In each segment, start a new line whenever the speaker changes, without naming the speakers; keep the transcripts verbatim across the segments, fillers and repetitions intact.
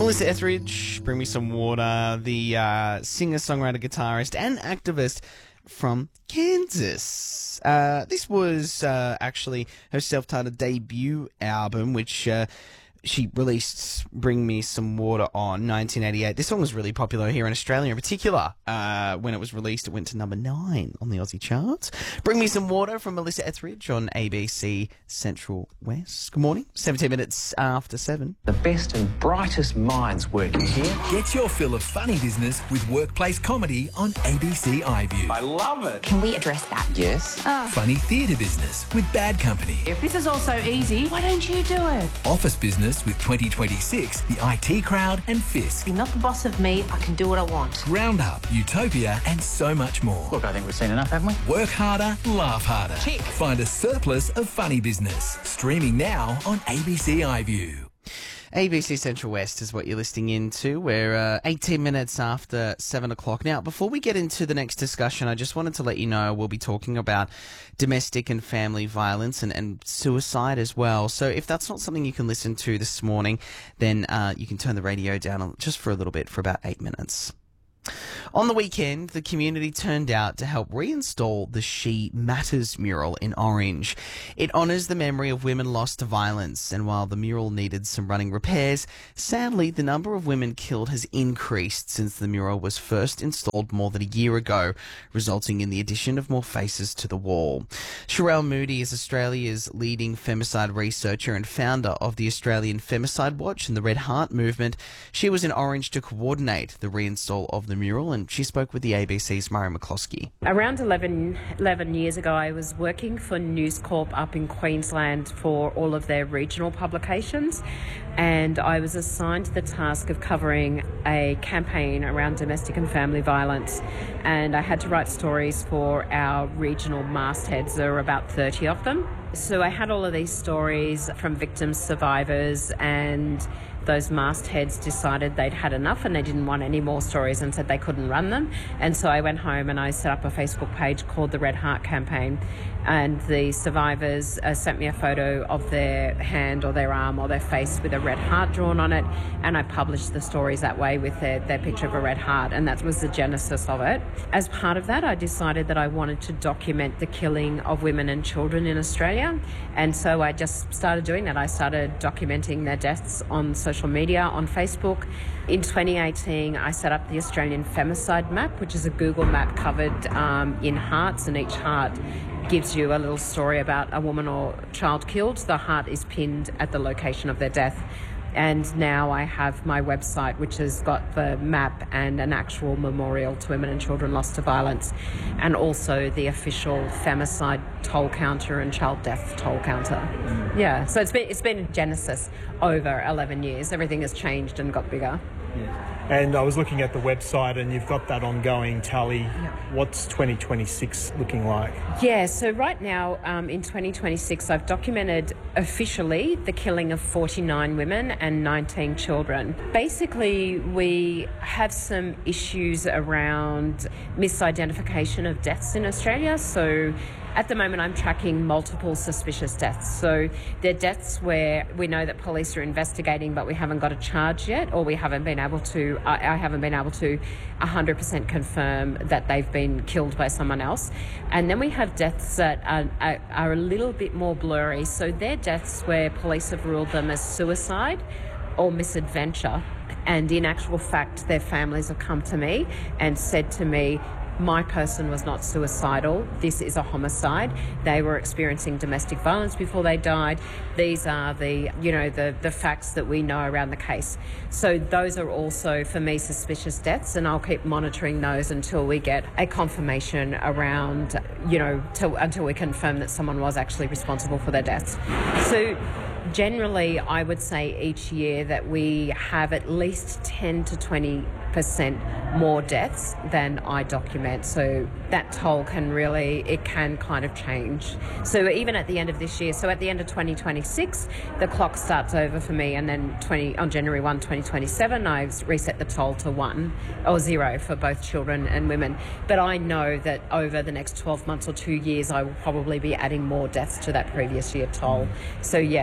Melissa Etheridge, Bring Me Some Water, the uh, singer, songwriter, guitarist, and activist from Kansas. Uh, this was uh, actually her self-titled debut album, which uh, she released Bring Me Some Water on nineteen eighty-eight. This song was really popular here in Australia in particular. Uh, when it was released, it went to number nine on the Aussie charts. Bring Me Some Water from Melissa Etheridge on A B C Central West. Good morning, seventeen minutes after seven.
The best and brightest minds working here.
Get your fill of funny business with workplace comedy on A B C iView.
I love it.
Can we address that?
Yes.
Oh.
Funny theatre business with Bad Company.
If this is all so easy, why don't you do it?
Office business with twenty twenty-six, the I T Crowd and Fisk.
You're not the boss of me, I can do what I want.
Roundup, Utopia and so much more.
Look, I think we've seen enough, haven't we?
Work harder, laugh harder.
Tick.
Find a surplus of funny business. Streaming now on A B C iView.
A B C Central West is what you're listening into. We're uh, eighteen minutes after seven o'clock. Now, before we get into the next discussion, I just wanted to let you know we'll be talking about domestic and family violence and, and suicide as well. So if that's not something you can listen to this morning, then uh, you can turn the radio down just for a little bit, for about eight minutes. On the weekend, the community turned out to help reinstall the She Matters mural in Orange. It honours the memory of women lost to violence, and while the mural needed some running repairs, sadly the number of women killed has increased since the mural was first installed more than a year ago, resulting in the addition of more faces to the wall. Sherelle Moody is Australia's leading femicide researcher and founder of the Australian Femicide Watch and the Red Heart movement. She was in Orange to coordinate the reinstall of the mural, and she spoke with the A B C's Murray McCloskey.
Around eleven, eleven years ago, I was working for News Corp up in Queensland for all of their regional publications, and I was assigned the task of covering a campaign around domestic and family violence, and I had to write stories for our regional mastheads. There were about thirty of them. So I had all of these stories from victims, survivors, and those mastheads decided they'd had enough and they didn't want any more stories and said they couldn't run them. And so I went home and I set up a Facebook page called the Red Heart Campaign, and the survivors uh, sent me a photo of their hand or their arm or their face with a red heart drawn on it, and I published the stories that way with their, their picture of a red heart, and that was the genesis of it. As part of that, I decided that I wanted to document the killing of women and children in Australia, and so I just started doing that. I started documenting their deaths on social media, on Facebook. In twenty eighteen, I set up the Australian Femicide Map, which is a Google map covered um, in hearts, and each heart gives you a little story about a woman or child killed. The heart is pinned at the location of their death. And now I have my website, which has got the map and an actual memorial to women and children lost to violence, and also the official femicide toll counter and child death toll counter. Mm. Yeah, so it's been it's been a genesis over eleven years. Everything has changed and got bigger.
Yeah. And I was looking at the website, and you've got that ongoing tally. Yeah. What's twenty twenty-six looking like?
Yeah, so right now um, in twenty twenty-six, I've documented officially the killing of forty-nine women and nineteen children. Basically, we have some issues around misidentification of deaths in Australia. So at the moment, I'm tracking multiple suspicious deaths. So they're deaths where we know that police are investigating, but we haven't got a charge yet, or we haven't been able to, I, I haven't been able to one hundred percent confirm that they've been killed by someone else. And then we have deaths that are, are, are a little bit more blurry. So they're deaths where police have ruled them as suicide or misadventure. And in actual fact, their families have come to me and said to me, my person was not suicidal. This is a homicide. They were experiencing domestic violence before they died. These are the, you know, the, the facts that we know around the case. So those are also, for me, suspicious deaths, and I'll keep monitoring those until we get a confirmation around, you know, till, until we confirm that someone was actually responsible for their deaths. So generally, I would say each year that we have at least ten to twenty percent more deaths than I document. So that toll can really, it can kind of change. So even at the end of this year, so at the end of twenty twenty-six, the clock starts over for me, and then twenty on January first, twenty twenty-seven, I've reset the toll to one or zero for both children and women. But I know that over the next twelve months or two years, I will probably be adding more deaths to that previous year toll. So yeah, so it is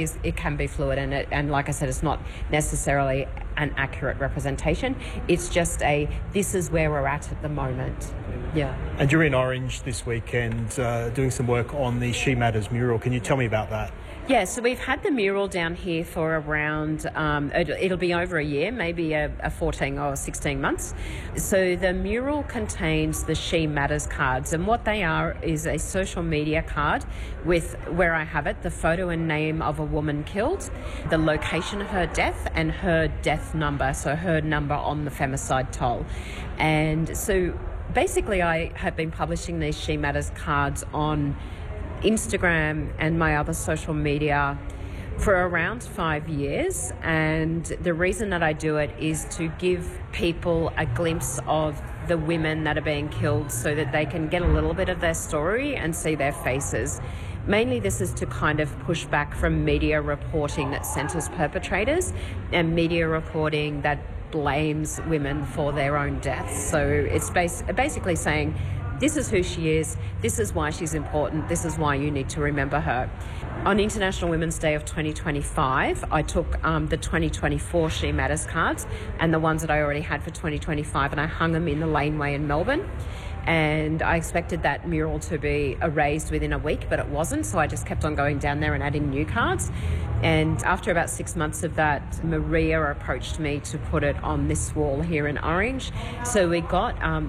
is, it can be fluid, and it, and like I said, it's not necessarily an accurate representation. It's just a, this is where we're at at the moment. Yeah.
And you're in Orange this weekend uh, doing some work on the She Matters mural. Can you tell me about that?
Yeah, so we've had the mural down here for around, um, it'll, it'll be over a year, maybe a, a fourteen or sixteen months. So the mural contains the She Matters cards, and what they are is a social media card with, where I have it, the photo and name of a woman killed, the location of her death, and her death number, so her number on the femicide toll. And so basically I have been publishing these She Matters cards on Instagram and my other social media for around five years, and the reason that I do it is to give people a glimpse of the women that are being killed so that they can get a little bit of their story and see their faces. Mainly this is to kind of push back from media reporting that centres perpetrators and media reporting that blames women for their own deaths. So it's bas- basically saying, this is who she is, this is why she's important, this is why you need to remember her. On International Women's Day of twenty twenty-five, I took um, the twenty twenty-four She Matters cards and the ones that I already had for twenty twenty-five, and I hung them in the laneway in Melbourne. And I expected that mural to be erased within a week, but it wasn't, so I just kept on going down there and adding new cards. And after about six months of that, Maria approached me to put it on this wall here in Orange. So we got um,